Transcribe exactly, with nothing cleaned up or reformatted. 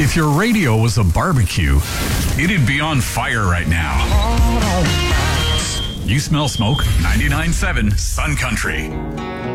If your radio was a barbecue, it'd be on fire right now. You smell smoke? ninety-nine point seven Sun Country.